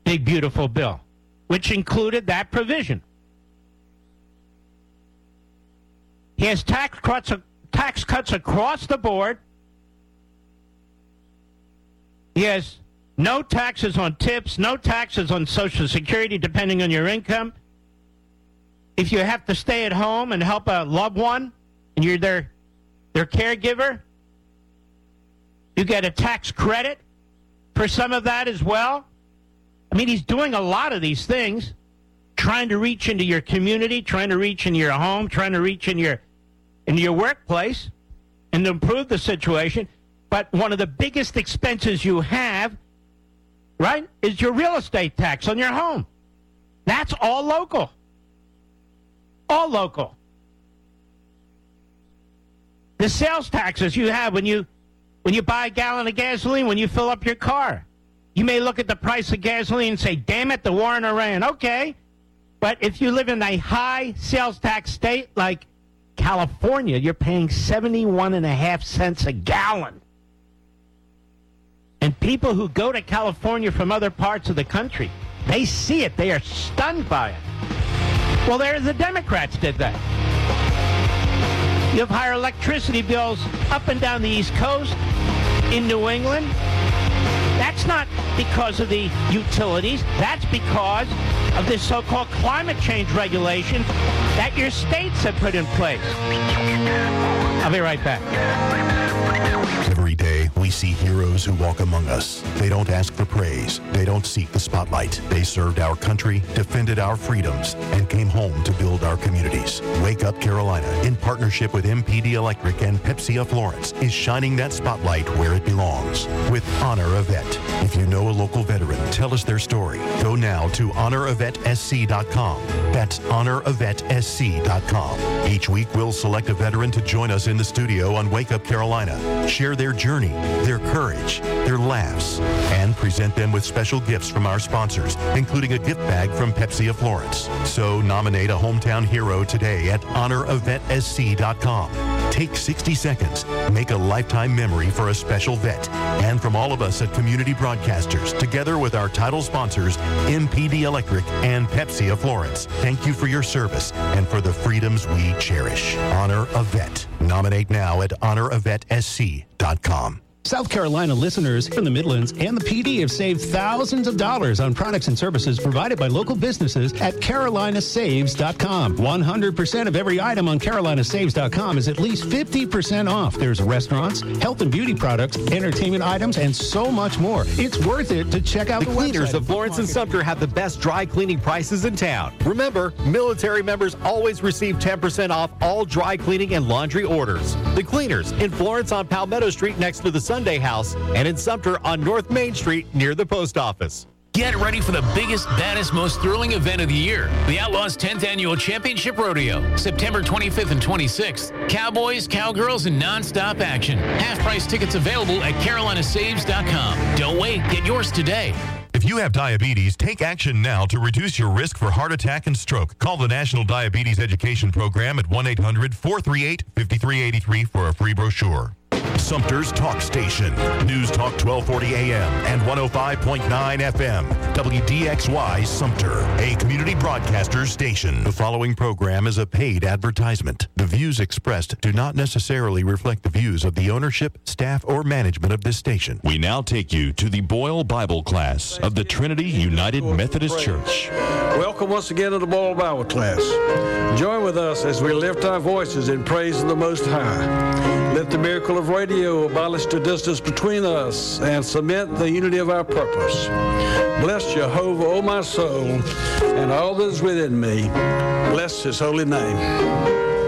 big, beautiful bill, which included that provision. He has tax cuts across the board. He has no taxes on tips, no taxes on Social Security, depending on your income. If you have to stay at home and help a loved one, and you're their caregiver, you get a tax credit for some of that as well. I mean, he's doing a lot of these things, trying to reach into your community, trying to reach into your home, trying to reach in your workplace and to improve the situation. But one of the biggest expenses you have, right, is your real estate tax on your home. That's all local. All local. The sales taxes you have when you buy a gallon of gasoline, when you fill up your car. You may look at the price of gasoline and say, damn it, the war in Iran. Okay. But if you live in a high sales tax state like California, you're paying 71.5 cents a gallon. And people who go to California from other parts of the country, they see it. They are stunned by it. Well, the Democrats did that. You have higher electricity bills up and down the East Coast, in New England. That's not because of the utilities. That's because of this so-called climate change regulations that your states have put in place. I'll be right back. Every day, we see heroes who walk among us. They don't ask for praise. They don't seek the spotlight. They served our country, defended our freedoms, and came home to build our communities. Wake Up Carolina, in partnership with MPD Electric and Pepsi of Florence, is shining that spotlight where it belongs with Honor a Vet. If you know a local veteran, tell us their story. Go now to honoravetsc.com. That's honoravetsc.com. Each week, we'll select a veteran to join us in the studio on Wake Up Carolina. Share their journey, their courage, their laughs, and present them with special gifts from our sponsors, including a gift bag from Pepsi of Florence. So nominate a hometown hero today at honoravetsc.com. Take 60 seconds. Make a lifetime memory for a special vet. And from all of us at Community Broadcasters, together with our title sponsors, MPD Electric and Pepsi of Florence, thank you for your service and for the freedoms we cherish. Honor a Vet. Nominate now at honoravetsc.com. South Carolina listeners from the Midlands and the PD have saved thousands of dollars on products and services provided by local businesses at carolinasaves.com. 100% of every item on carolinasaves.com is at least 50% off. There's restaurants, health and beauty products, entertainment items, and so much more. It's worth it to check out the Cleaners website. of Florence and Sumter have the best dry cleaning prices in town. Remember, military members always receive 10% off all dry cleaning and laundry orders. The Cleaners in Florence on Palmetto Street next to the Sunday House, and in Sumter on North Main Street near the post office. Get ready for the biggest, baddest, most thrilling event of the year. The Outlaws 10th Annual Championship Rodeo, September 25th and 26th. Cowboys, cowgirls, and non-stop action. Half-price tickets available at carolinasaves.com. Don't wait. Get yours today. If you have diabetes, take action now to reduce your risk for heart attack and stroke. Call the National Diabetes Education Program at 1-800-438-5383 for a free brochure. Sumter's Talk Station. News Talk 1240 AM and 105.9 FM. WDXY Sumter, a community broadcaster station. The following program is a paid advertisement. The views expressed do not necessarily reflect the views of the ownership, staff, or management of this station. We now take you to the Boyle Bible class of the Trinity United Methodist Church. Welcome once again to the Boyle Bible class. Join with us as we lift our voices in praise of the Most High. Let the miracle of radio abolish the distance between us and cement the unity of our purpose. Bless Jehovah, O my soul, and all that is within me. Bless his holy name.